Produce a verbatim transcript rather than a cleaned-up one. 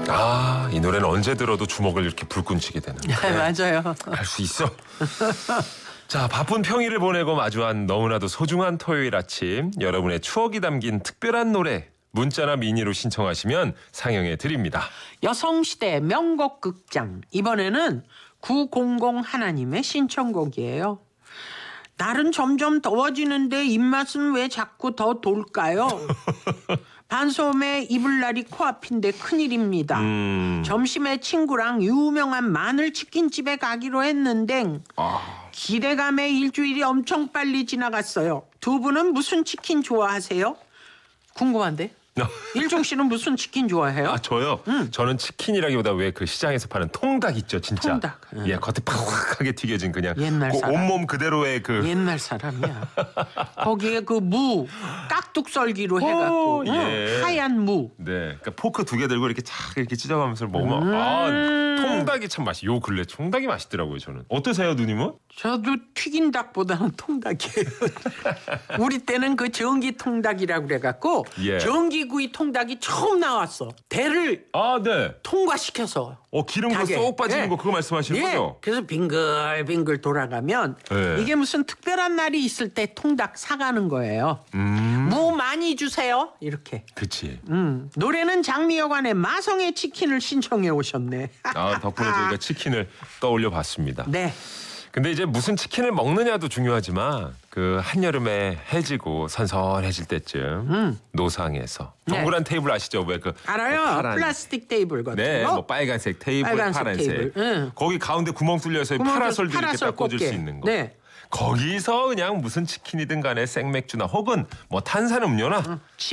아, 이 노래는 언제 들어도 주먹을 이렇게 불끈 쥐게 되는. 네, 맞아요. 할 수 있어. 자, 바쁜 평일을 보내고 마주한 너무나도 소중한 토요일 아침, 여러분의 추억이 담긴 특별한 노래 문자나 미니로 신청하시면 상영해 드립니다. 여성시대 명곡 극장. 이번에는 구공공 하나님의 신청곡이에요. 날은 점점 더워지는데 입맛은 왜 자꾸 더 돌까요? 반소매 입을 날이 코앞인데 큰일입니다. 음. 점심에 친구랑 유명한 마늘치킨집에 가기로 했는데 아. 기대감에 일주일이 엄청 빨리 지나갔어요. 두 분은 무슨 치킨 좋아하세요? 궁금한데? 일종 씨는 무슨 치킨 좋아해요? 아, 저요? 음. 저는 치킨이라기보다 왜 그 시장에서 파는 통닭 있죠, 진짜. 통닭. 음. 예, 겉에 팍팍하게 튀겨진 그냥 옛날 그 사람. 온몸 그대로의 그 옛날 사람이야. 거기에 그 무 깍둑 썰기로 해갖고 오, 예. 응, 하얀 무. 네, 그러니까 포크 두 개 들고 이렇게 착 이렇게 찢어가면서 먹으면 음. 아, 통닭이 참 맛이. 요 근래 통닭이 맛있더라고요, 저는. 어떠세요, 누님은? 저도 튀긴 닭보다는 통닭이에요. 우리 때는 그 전기 통닭이라고 그래갖고 예. 전기구이 통닭이 처음 나왔어. 대를 아, 네. 통과시켜서. 어, 기름 그 닭에. 쏙 빠지는 예. 거 그거 말씀하시는 예. 거죠? 그래서 빙글빙글 돌아가면 예. 이게 무슨 특별한 날이 있을 때 통닭 사가는 거예요. 음. 무 많이 주세요. 이렇게. 그치. 음, 노래는 장미여관의 마성의 치킨을 신청해 오셨네. 아, 덕분에 저희가 치킨을 떠올려 봤습니다. 네. 근데 이제 무슨 치킨을 먹느냐도 중요하지만 그 한여름에 해지고 선선해질 때쯤 음. 노상에서 네. 동그란 테이블 아시죠? 왜 그 알아요. 파란- 플라스틱 테이블 같은 네, 거. 뭐 빨간색 테이블, 빨간색 파란색. 테이블, 응. 거기 가운데 구멍 뚫려서 구멍 파라솔도 뚫- 이렇게 파라솔 딱 꽂을 꽂게. 수 있는 거. 네. 거기서 그냥 무슨 치킨이든 간에 생맥주나 혹은 뭐 탄산음료나